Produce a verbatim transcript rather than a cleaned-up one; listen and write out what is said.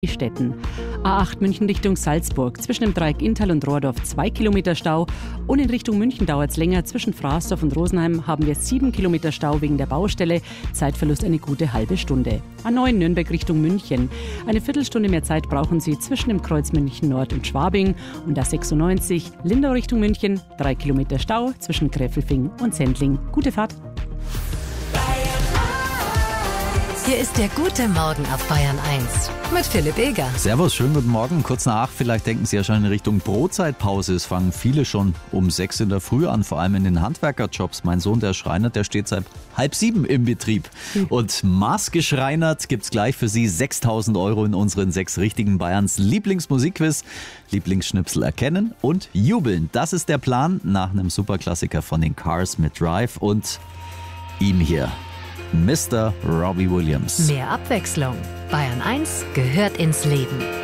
Städten. A acht München Richtung Salzburg. Zwischen dem Dreieck Inntal und Rohrdorf zwei Kilometer Stau. Und in Richtung München dauert es länger. Zwischen Fraßdorf und Rosenheim haben wir sieben Kilometer Stau wegen der Baustelle. Zeitverlust eine gute halbe Stunde. A neun Nürnberg Richtung München. Eine Viertelstunde mehr Zeit brauchen Sie zwischen dem Kreuz München Nord und Schwabing. Und A sechsundneunzig Lindau Richtung München. Drei Kilometer Stau zwischen Gräfelfing und Sendling. Gute Fahrt. Hier ist der gute Morgen auf Bayern eins mit Philipp Eger. Servus, schönen guten Morgen. Kurz nach acht, vielleicht denken Sie ja schon in Richtung Brotzeitpause. Es fangen viele schon um sechs in der Früh an, vor allem in den Handwerkerjobs. Mein Sohn, der Schreiner, der steht seit halb sieben im Betrieb. Mhm. Und maßgeschreinert gibt's gleich für Sie sechstausend Euro in unseren sechs richtigen Bayerns Lieblingsmusikquiz. Lieblingsschnipsel erkennen und jubeln. Das ist der Plan nach einem Superklassiker von den Cars mit Drive und ihm hier. Mister Robbie Williams. Mehr Abwechslung. Bayern eins gehört ins Leben.